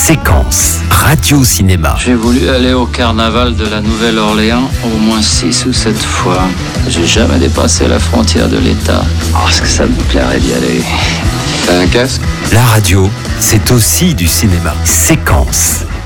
Séquence Radio-Cinéma. J'ai voulu aller au carnaval de la Nouvelle-Orléans au moins 6 ou 7 fois. J'ai jamais dépassé la frontière de l'État. Oh, est-ce que ça me plairait d'y aller? T'as un casque? La radio, c'est aussi du cinéma. Séquence